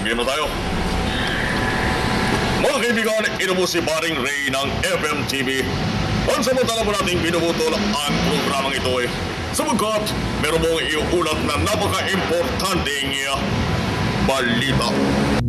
Game na tayo. Mga kaibigan, ito po si Paring Ray ng FMTV. Pansamantala po nating binubutol ang programang ito sapagkat meron mong iuulat na napaka-importanteng balita.